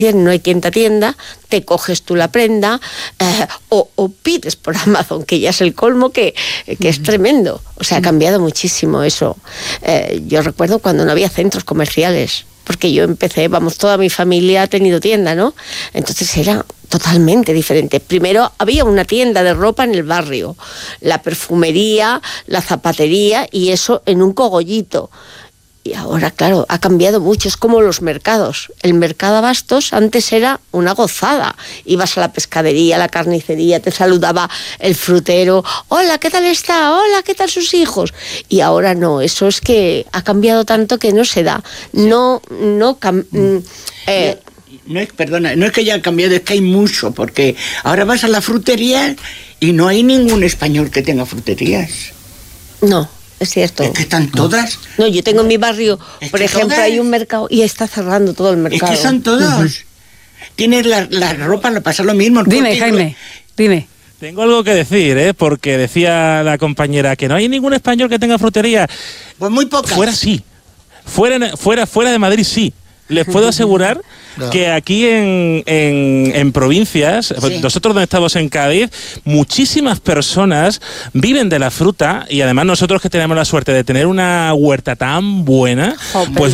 no hay tienda, te coges tú la prenda o pides por Amazon, que ya es el colmo, que es tremendo. O sea, ha cambiado muchísimo eso. Yo recuerdo cuando no había centros comerciales, porque yo empecé, toda mi familia ha tenido tienda, ¿no? Entonces era totalmente diferente. Primero había una tienda de ropa en el barrio, la perfumería, la zapatería y eso en un cogollito. Y ahora, claro, ha cambiado mucho, es como los mercados. El mercado Abastos antes era una gozada. Ibas a la pescadería, a la carnicería, te saludaba el frutero. Hola, ¿qué tal está? Hola, ¿qué tal sus hijos? Y ahora no, eso es que ha cambiado tanto que no se da. No es que haya cambiado, es que hay mucho, porque ahora vas a la frutería y no hay ningún español que tenga fruterías. No. Es cierto. Es que están todas. No, yo tengo en mi barrio, por ejemplo, hay un mercado y está cerrando todo el mercado. Es que son todos. Tienes la ropa, le pasa lo mismo. Dime, Jaime, dime. Tengo algo que decir, porque decía la compañera que no hay ningún español que tenga frutería. Pues muy pocas. Fuera sí. Fuera de Madrid sí. Les puedo asegurar que aquí en provincias, nosotros donde estamos en Cádiz, muchísimas personas viven de la fruta y además nosotros que tenemos la suerte de tener una huerta tan buena, pues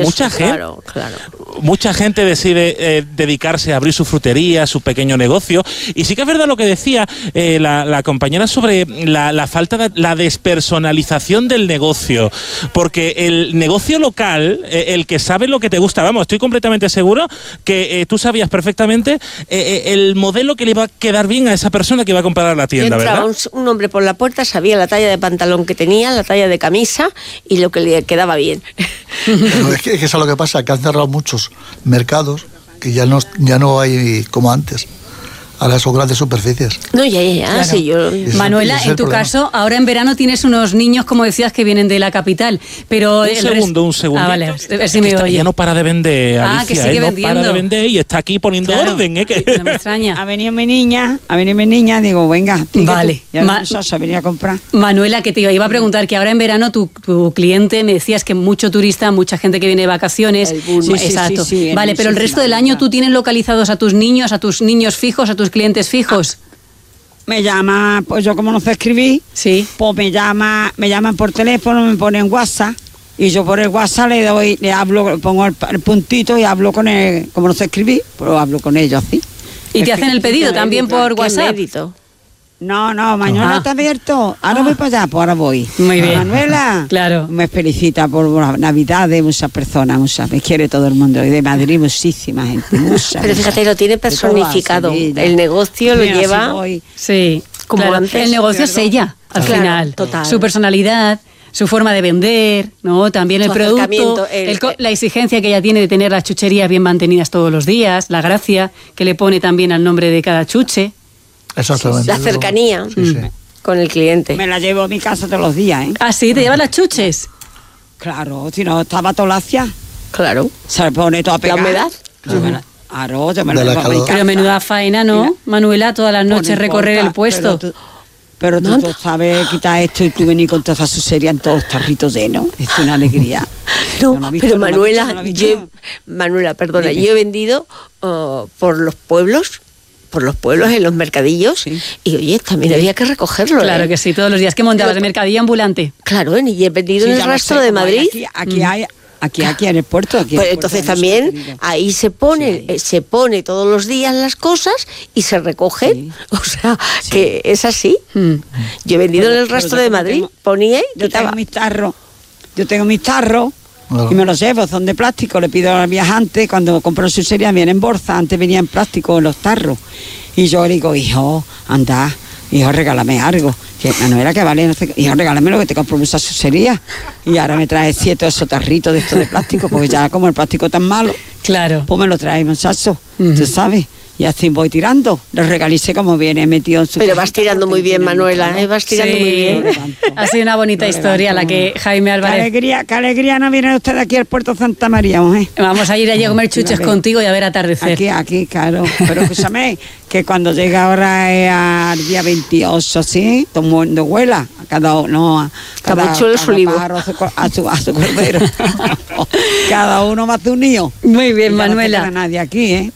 mucha gente decide dedicarse a abrir su frutería, su pequeño negocio. Y sí que es verdad lo que decía la compañera sobre la falta de la despersonalización del negocio, porque el negocio local, el que sabe lo que te gusta, estoy completamente seguro que tú sabías perfectamente el modelo que le iba a quedar bien a esa persona que iba a comprar la tienda, ¿verdad? Un hombre por la puerta sabía la talla de pantalón que tenía, la talla de camisa y lo que le quedaba bien. Pero es que eso es lo que pasa, que han cerrado muchos mercados que ya no hay como antes. Ahora son grandes superficies. No, ya, claro. Sí, yo... Manuela, en tu caso, ahora en verano tienes unos niños, como decías, que vienen de la capital, pero... Un segundo. Ah, vale, a ver si me oye. Ya no para de vender, Alicia, que sigue vendiendo. No para de vender y está aquí poniendo orden, Que no me extraña. Ha venido mi niña, digo, venga, vale. Se venía a comprar. Manuela, que te iba a preguntar, que ahora en verano tu cliente, me decías que mucho turista, mucha gente que viene de vacaciones. Exacto. Sí, vale, pero el resto del año tú tienes localizados a tus niños fijos, a tus clientes fijos. Me llama, pues yo como no sé escribir, pues me llaman por teléfono, me ponen WhatsApp y yo por el WhatsApp le hablo, pongo el puntito y hablo con él, como no sé escribir, pues hablo con ellos así. ¿Y te hacen el pedido también por WhatsApp? No, mañana está abierto. Ahora voy para allá, pues ahora voy. Muy bien. Manuela, claro. Me felicita por la Navidad de muchas personas, me quiere todo el mundo. Y de Madrid muchísima gente, Pero fíjate, lo tiene personificado. El negocio lo lleva... Sí, como claro, antes. El negocio es ella, al final. Total. Su personalidad, su forma de vender, ¿no? También el producto, la exigencia que ella tiene de tener las chucherías bien mantenidas todos los días, la gracia que le pone también al nombre de cada chuche. Exactamente. La cercanía con el cliente. Me la llevo a mi casa todos los días, ¿eh? ¿Ah, sí? ¿Te llevas las chuches? Claro, si no estaba tolacia. Claro. Se pone toda pegada. ¿La humedad? Yo me la llevo. Pero menuda faena, ¿no? Manuela, todas las noches recorrer el puesto. Pero tú sabes quitar esto y tú venir con toda esa sucería en todos los tarritos llenos. Es una alegría. Pero Manuela, Manuela, perdona, yo he vendido por los pueblos en los mercadillos y oye, también había que recogerlo. Claro que sí, todos los días que montabas de mercadillo ambulante. Claro, y he vendido en el rastro de Madrid. Aquí en el puerto. Pues entonces también ahí se pone todos los días las cosas y se recogen. O sea, que es así. Yo he vendido en el rastro de Madrid, ponía y quitaba. Yo tengo mis tarros. Y me los llevo, son de plástico, le pido al viajante, cuando compro su serie viene en bolsa, antes venía en plástico en los tarros. Y yo le digo, hijo, anda, hijo, regálame algo. Que Manuela, que vale, no sé, hijo, regálame lo que te compro mucha sucería. Y ahora me trae 7 o 8 tarritos de estos de plástico, porque ya como el plástico tan malo, claro, pues me lo trae, muchacho, tú sabes. Y así voy tirando, los regalicé como viene metido en su... Pero vas tirando muy bien, Manuela, vas tirando muy bien. Ha sido una bonita historia la que Jaime Álvarez... Qué alegría no viene usted aquí al Puerto Santa María, mujer. Vamos a ir allí a comer chuches contigo y a ver atardecer. Aquí, claro. Pero escúchame, que cuando llega ahora al día 28, ¿sí? Todo el mundo vuela, cada uno... Cada pájaro a su cordero. Cada uno más de un niño. Muy bien, Manuela. No nadie aquí, ¿eh?